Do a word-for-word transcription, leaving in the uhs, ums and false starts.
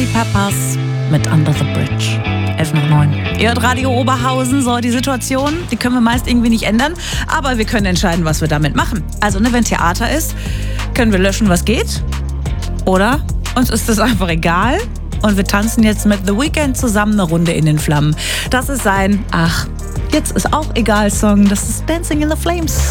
Chili Peppers mit Under the Bridge. elf nach neun. Ihr hört Radio Oberhausen. So, die Situation, die können wir meist irgendwie nicht ändern. Aber wir können entscheiden, was wir damit machen. Also, ne, wenn Theater ist, können wir löschen, was geht. Oder uns ist das einfach egal. Und wir tanzen jetzt mit The Weeknd zusammen eine Runde in den Flammen. Das ist sein, ach, jetzt ist auch egal Song. Das ist Dancing in the Flames.